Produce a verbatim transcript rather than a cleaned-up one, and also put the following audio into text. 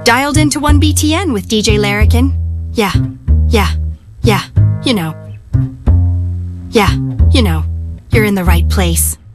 Dialed into one B T N with D J Larrikin. Yeah, yeah, yeah, you know. Yeah, you know, you're in the right place.